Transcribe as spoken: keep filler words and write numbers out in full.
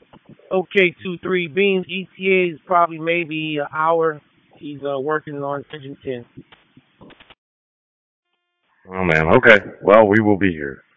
Okay, two three beans. E T A is probably maybe an hour. He's uh, working on engine ten. Oh man. Okay. Well, we will be here.